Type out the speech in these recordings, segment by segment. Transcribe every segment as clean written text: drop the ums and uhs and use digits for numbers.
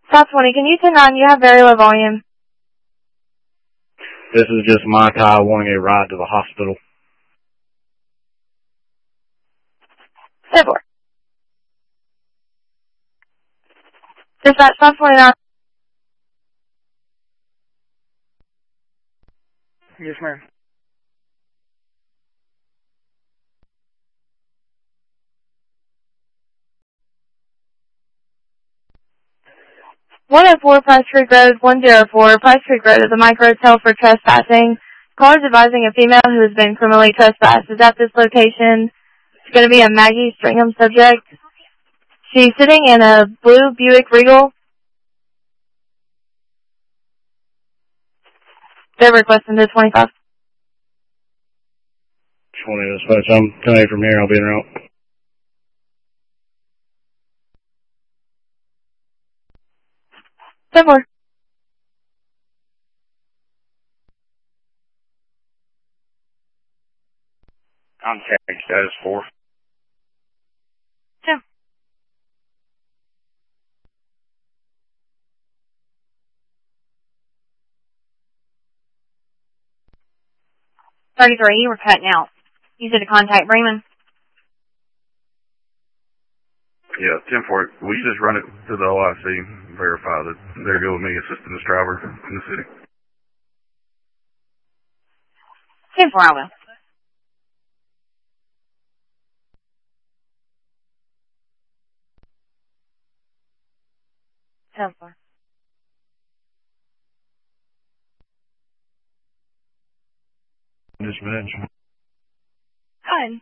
South 20, can you turn on? You have very low volume. This is just my Ty wanting a ride to the hospital. 10-4. Dispatch, South 29. Yes, ma'am. .104 Price Creek Road, 104 Price Creek Road is a micro cell for trespassing. Caller is advising a female who has been criminally trespassed is at this location. It's going to be a Maggie Stringham subject. She's sitting in a blue Buick Regal. They're requesting the 25. 20 dispatch. I'm coming from here. I'll be in route. Similar. Contact status 4. Yeah. 33, you were cutting out. You said to contact Bremen. Yeah, 10-4. Will you just run it to the OIC, verify that they're good with me assisting this driver in the city? 10-4, I will. Dispatch. Good.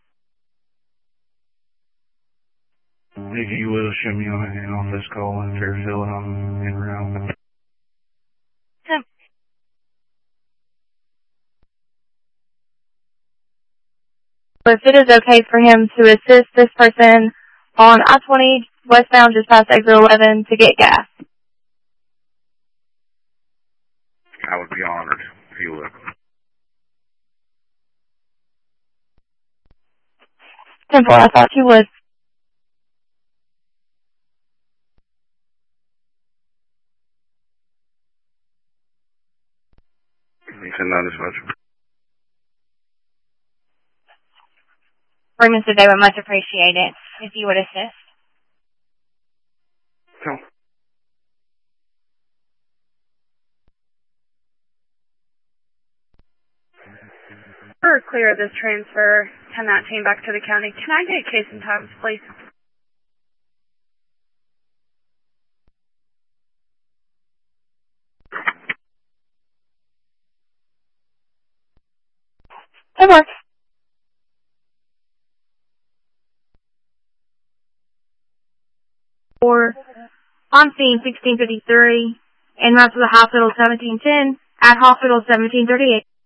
If you will, show me on this call in Fairfield and I'm in route. If it is okay for him to assist this person on I-20 westbound just past exit 11 to get gas. I would be honored if you would. 10-4, I thought you would. You said not as much. Bremen said they would much appreciate it if you would assist. So. For clear of this transfer, 1019 back to the county. Can I get case and times, please? It works. Or on scene 1653, en route to the hospital 1710, at hospital 1738.